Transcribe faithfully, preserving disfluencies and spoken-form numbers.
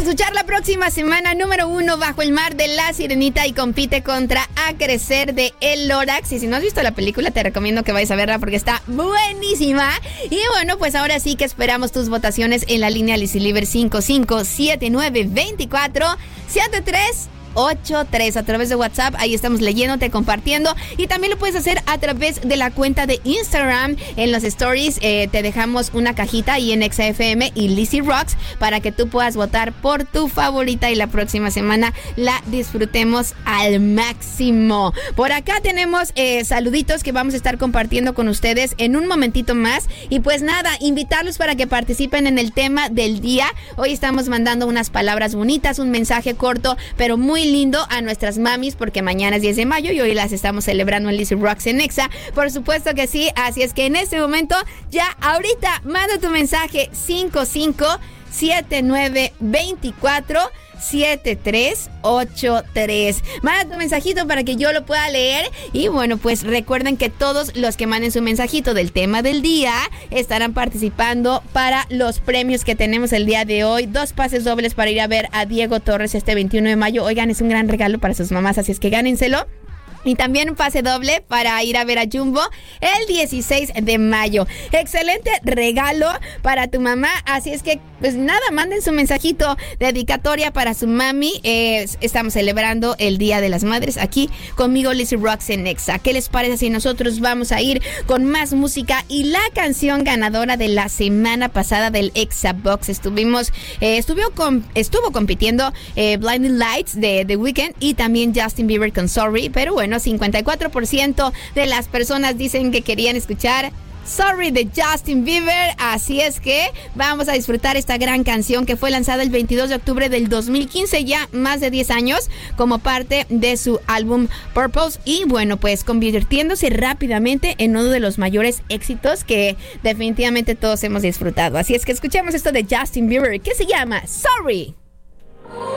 escuchar la próxima semana. Número uno, Bajo el mar de La Sirenita, y compite contra A Crecer de El Lorax. Y si no has visto la película, te recomiendo que vayas a verla porque está buenísima. Y bueno, pues ahora sí que esperamos tus votaciones en la línea Lizzy cinco cinco siete nueve dos cuatro siete tres ocho tres a través de WhatsApp. Ahí estamos leyéndote, compartiendo, y también lo puedes hacer a través de la cuenta de Instagram. En los stories eh, te dejamos una cajita ahí en Exa F M y Lizzy Rocks para que tú puedas votar por tu favorita y la próxima semana la disfrutemos al máximo. Por acá tenemos eh, saluditos que vamos a estar compartiendo con ustedes en un momentito más, y pues nada, invitarlos para que participen en el tema del día. Hoy estamos mandando unas palabras bonitas, un mensaje corto pero muy lindo a nuestras mamis, porque mañana es diez de mayo y hoy las estamos celebrando en Lizzy Rocks en Exa. Por supuesto que sí, así es que en este momento, ya ahorita, manda tu mensaje cinco cinco siete nueve dos cuatro siete tres ocho tres. Manda tu mensajito para que yo lo pueda leer. Y bueno, pues recuerden que todos los que manden su mensajito del tema del día estarán participando para los premios que tenemos el día de hoy. Dos pases dobles para ir a ver a Diego Torres este veintiuno de mayo. Oigan, es un gran regalo para sus mamás, así es que gánenselo. Y también un pase doble para ir a ver a Jumbo el dieciséis de mayo. Excelente regalo para tu mamá. Así es que, pues nada, manden su mensajito dedicatoria para su mami. Eh, estamos celebrando el Día de las Madres aquí conmigo, Lizzy Rocks en Exa. ¿Qué les parece si nosotros vamos a ir con más música? Y la canción ganadora de la semana pasada del Exa Box, estuvimos, eh, estuvo, com, estuvo compitiendo eh, Blinding Lights de The Weeknd y también Justin Bieber con Sorry. Pero bueno, cincuenta y cuatro por ciento de las personas dicen que querían escuchar Sorry de Justin Bieber. Así es que vamos a disfrutar esta gran canción que fue lanzada el veintidós de octubre del dos mil quince, ya más de diez años, como parte de su álbum Purpose. Y bueno, pues convirtiéndose rápidamente en uno de los mayores éxitos que definitivamente todos hemos disfrutado. Así es que escuchemos esto de Justin Bieber, que se llama Sorry.